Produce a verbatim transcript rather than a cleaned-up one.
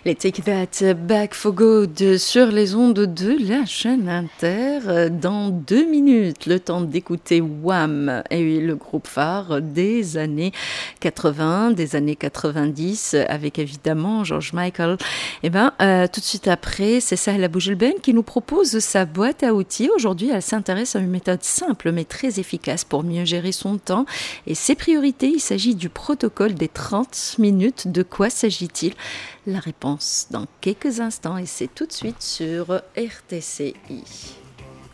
Les Take That Back for Good sur les ondes de la chaîne Inter. Dans deux minutes, le temps d'écouter Wham, et le groupe phare des années quatre-vingts, des années quatre-vingt-dix, avec évidemment George Michael. Et ben, euh, tout de suite après, c'est Sahela Boujelben qui nous propose sa boîte à outils. Aujourd'hui, elle s'intéresse à une méthode simple mais très efficace pour mieux gérer son temps et ses priorités. Il s'agit du protocole des trente minutes. De quoi s'agit-il ? La réponse dans quelques instants et c'est tout de suite sur R T C I.